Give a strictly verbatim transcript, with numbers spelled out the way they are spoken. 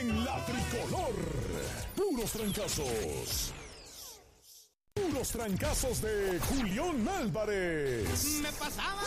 en la tricolor. Puros trancazos. Puros trancazos de Julián Álvarez. Me pasaba